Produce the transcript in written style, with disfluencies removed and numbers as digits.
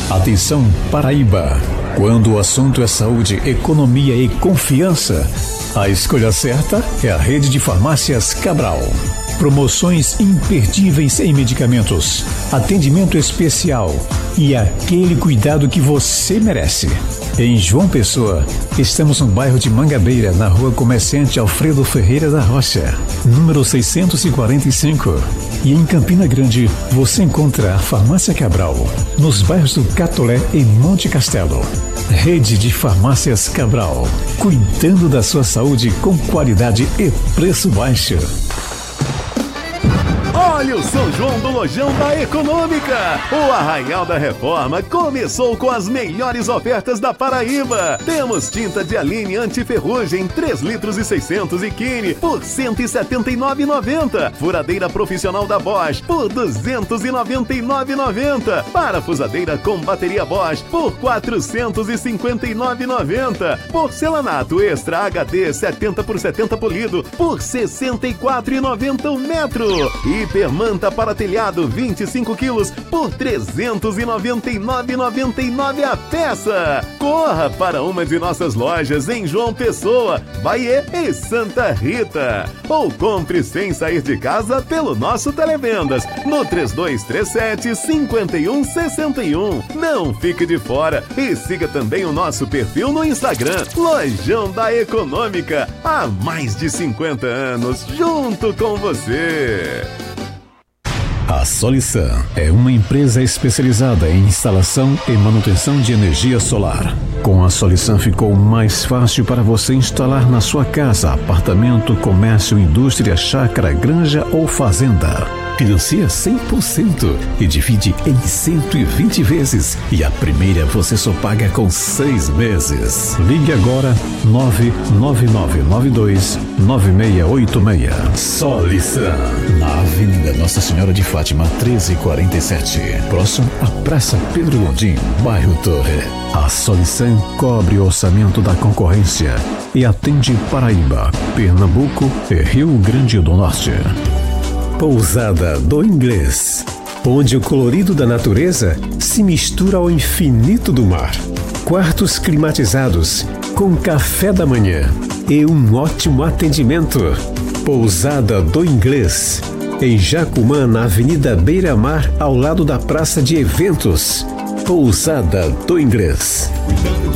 Atenção, Paraíba! Quando o assunto é saúde, economia e confiança, a escolha certa é a rede de farmácias Cabral. Promoções imperdíveis em medicamentos, atendimento especial e aquele cuidado que você merece. Em João Pessoa, estamos no bairro de Mangabeira, na rua Comerciante Alfredo Ferreira da Rocha, número 645. E em Campina Grande, você encontra a Farmácia Cabral, nos bairros do Catolé e Monte Castelo. Rede de Farmácias Cabral, cuidando da sua saúde com qualidade e preço baixo. Olha o São João do Lojão da Econômica! O Arraial da Reforma começou com as melhores ofertas da Paraíba. Temos tinta de Aline anti-ferrugem 3 litros e 600 e Kine por R$ 179,90. Furadeira profissional da Bosch por R$ 299,90. Parafusadeira com bateria Bosch por R$ 459,90. Porcelanato Extra HD 70 por 70 polido por R$ 64,90 o metro. Hipermanta para telhado 25 quilos por R$ 399,99 a peça. Corra para uma de nossas lojas em João Pessoa, Bahia e Santa Rita. Ou compre sem sair de casa pelo nosso Televendas no 3237-5161. Não fique de fora e siga também o nosso perfil no Instagram, Lojão da Econômica. Há mais de 50 anos junto com você. A Solisan é uma empresa especializada em instalação e manutenção de energia solar. Com a Solisan ficou mais fácil para você instalar na sua casa, apartamento, comércio, indústria, chácara, granja ou fazenda. Financia 100% e divide em 120 vezes. E a primeira você só paga com 6 meses. Ligue agora 999929686. Solisan, na Avenida Nossa Senhora de Fátima 1347, próximo à Praça Pedro Gondim, bairro Torre. A Solisan cobre o orçamento da concorrência e atende Paraíba, Pernambuco e Rio Grande do Norte. Pousada do Inglês, onde o colorido da natureza se mistura ao infinito do mar. Quartos climatizados, com café da manhã e um ótimo atendimento. Pousada do Inglês, em Jacumã, na Avenida Beira Mar, ao lado da Praça de Eventos. Pousada do Inglês.